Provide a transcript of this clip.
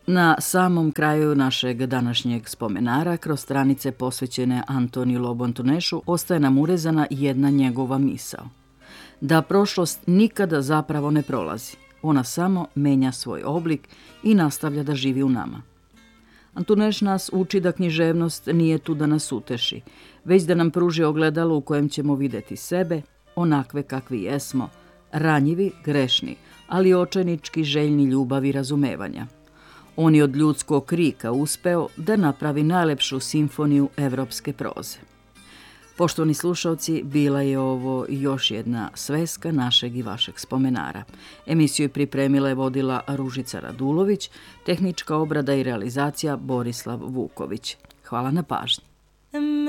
Na samom kraju našeg današnjeg spomenara, kroz stranice posvećene Antoniju Lobontunešu, ostaje nam urezana jedna njegova misao. Da prošlost nikada zapravo ne prolazi. Ona samo menja svoj oblik i nastavlja da živi u nama. Antuneš nas uči da književnost nije tu da nas uteši, već da nam pruži ogledalo u kojem ćemo videti sebe, onakve kakvi jesmo, ranjivi, grešni, ali očajnički željni ljubavi i razumevanja. On je od ljudskog krika uspeo da napravi najlepšu simfoniju evropske proze. Poštovani slušalci, bila je ovo još jedna sveska našeg i vašeg spomenara. Emisiju je pripremila i vodila Ružica Radulović, tehnička obrada i realizacija Borislav Vuković. Hvala na pažnji.